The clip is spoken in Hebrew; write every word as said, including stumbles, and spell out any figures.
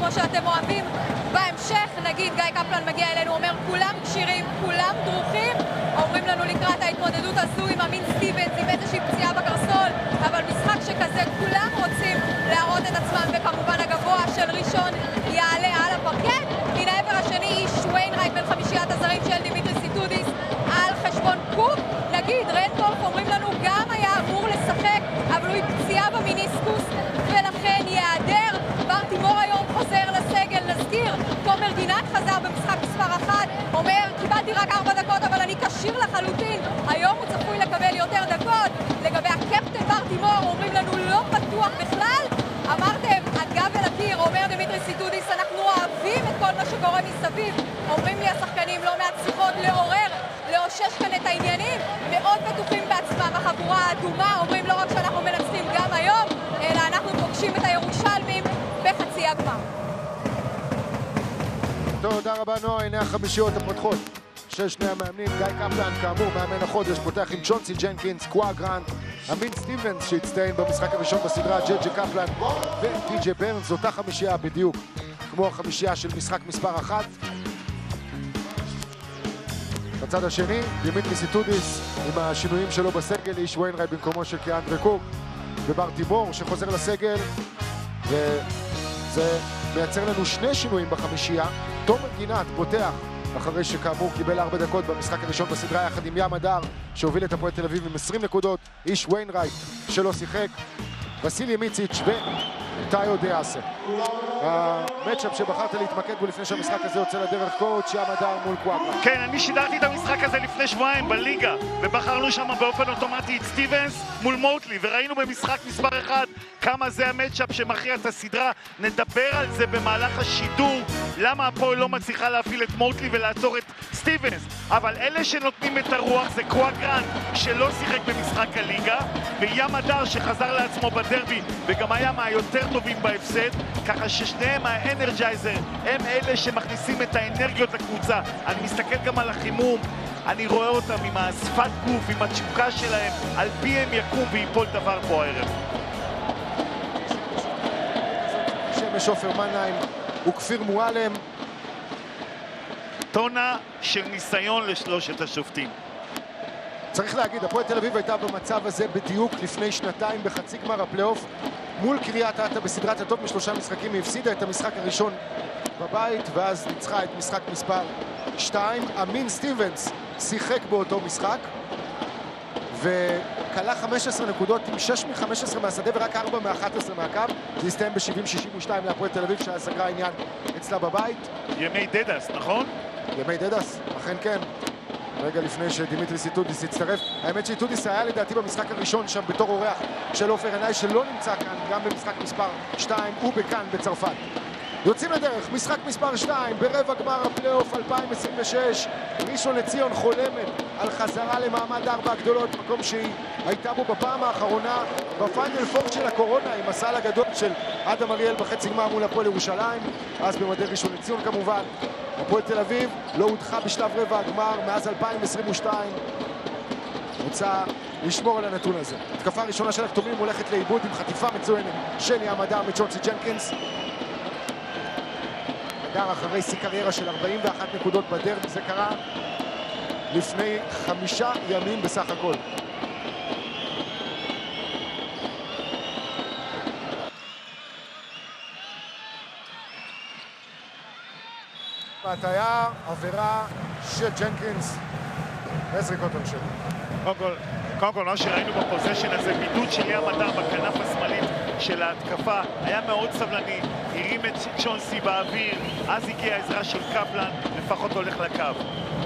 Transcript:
כמו שאתם אוהבים. בהמשך, נגיד, גיא קפלן מגיע אלינו, אומר כולם כשירים, כולם דרוכים. אומרים לנו לקראת ההתמודדות הזו עם אמין סטיבנס, עם איזושהי פציעה בקרסול, אבל משחק שכזה כולם רוצים להראות את עצמם, וכמובן הגבוה של ראשון יעלה על הפרקט. מן העבר השני, איש ויינרייט בין חמישיית הזרים של דימיטרי סיטודיס על חשבון קוק. נגיד, רנדולף אומרים לנו גם היה אמור לשחק, אבל הוא עם פציעה במיניסקוס ולכן ייעדר. ברטימור היום חוזר לסגל, נזכיר, תומר גינת חזר במשחק מספר אחת, אומר קיבלתי רק ארבע דקות אבל אני קשיר לחלוטין, היום הוא צפוי לקבל יותר דקות. לגבי הקפטן ברטימור אומרים לנו לא בטוח בכלל, אמרתם הגב אל הקיר, אומר דימיטרי סיטודיס, אנחנו אוהבים את כל מה שקורה מסביב. אומרים לי השחקנים לא מעט שיחות לעורר, לאושש כאן את העניינים, מאוד בטוחים בעצמם. החבורה האדומה אומרים לא רק שאנחנו מנצחים גם היום, אלא אנחנו פוגשים את הירושלמים בחצי הגמר. תודה רבה נועה, הנה החמישיות הפותחות של שני המאמנים. גיא קפלן כאמור מאמן החודש, פותח עם צ'ונסי ג'נקינס, קוואה גרנט, אמין סטיבנס שהצטיין במשחק הראשון בסדרה, ג'י ג'י קפלן ודי.ג'יי ברנס. זו אותה חמישייה בדיוק כמו החמישייה של משחק מספר אחת. בצד השני, דימיטרי סיטודיס עם השינויים שלו בסגל, איש ויינרייט במקומו של קיאנדרה קוק, וברטימור שחוזר לסגל, וזה מייצר לנו שני שינויים בחמישייה. תומר גינת פותח אחרי שכאמור קיבל ארבע דקות במשחק הראשון בסדרה יחד עם ים הדר שהוביל את הפועל תל אביב עם עשרים נקודות, איש ויינרייט שלא שיחק, וסילי מיציץ' וטאיו דיאסה. המצ'אפ שבחרת להתמקד בו לפני שהמשחק הזה יוצא לדרך, קואוץ' ים הדר מול קוואה גרנט. כן, אני שידרתי את המשחק הזה לפני שבועיים בליגה ובחרנו שם באופן אוטומטי את סטיבנס מול מוטלי, וראינו במשחק מספר אחד כמה זה המצ'אפ שמכריע את הסדרה. נדבר על זה במהלך השידור, למה הפועל לא מצליחה להפעיל את מוטלי ולעצור את סטיבנס, אבל אלה שנותנים את הרוח זה קוואה גרנט שלא שיחק במשחק הליגה, וים הדר שחזר לעצמו בדרבי וגם היה מהיותר טובים בהפסד, ככה ששניהם האנרג'ייזר הם אלה שמכניסים את האנרגיות לקבוצה. אני מסתכל גם על החימום, אני רואה אותם עם השפת גוף, עם התשוקה שלהם, על פיהם יקום ויפול דבר פה הערב. שמש עופר מנהיים וכפיר מועלם. טונה של ניסיון לשלושת השופטים. צריך להגיד, הפועל תל אביב הייתה במצב הזה בדיוק לפני שנתיים בחצי גמר הפלייאוף מול קריית אתא בסדרת הטופ משלושה משחקים. היא הפסידה את המשחק הראשון בבית ואז ניצחה את משחק מספר שתיים. אמין סטיבנס שיחק באותו משחק וקלה חמש עשרה נקודות עם שש מ-חמש עשרה מהשדה ורק ארבע מ-אחת עשרה מהקו. זה הסתיים ב-שבעים שישים ושתיים להפועל תל אביב שהיה סגרה עניין אצלה בבית. ימי דדס, נכון? ימי דדס, אכן כן. רגע לפני שדימיטרי סיטודיס הצטרף. האמת שסיטודיס היה לדעתי במשחק הראשון שם בתור אורח של עופר עיני שלא נמצא כאן גם במשחק מספר שתיים ובכאן בצרפת. יוצאים לדרך, משחק מספר שתיים ברבע גמר הפלייאוף אלפיים עשרים ושש. ראשון לציון חולמת על חזרה למעמד ארבע הגדולות, מקום שהיא הייתה בו בפעם האחרונה בפיינל פור של הקורונה עם הסל הגדול של אדם אריאל בחצי גמר מול הפועל ירושלים, אז במדי ראשון לציון כמובן. הפועל תל אביב לא הודחה בשלב רבע הגמר מאז אלפיים עשרים ושתיים. רוצה לשמור על הנתון הזה. התקפה הראשונה של הכתומים הולכת לאיבוד עם חטיפה מצוינת של ים הדר מצ'ונסי ג'נקינס. הדר אחרי שיא קריירה של ארבעים ואחת נקודות בדרבי, זה קרה לפני חמישה ימים בסך הכל. בהטיה, עבירה של ג'נקינס וזריקות עונשין. קודם כל, קודם כל, מה שראינו בפוזיישן הזה, בידוד של ים הדר בכנף השמאלית של ההתקפה, היה מאוד סבלני, הרים את צ'ונסי באוויר, אז הגיעה העזרה של קפלן, לפחות הולך לקו.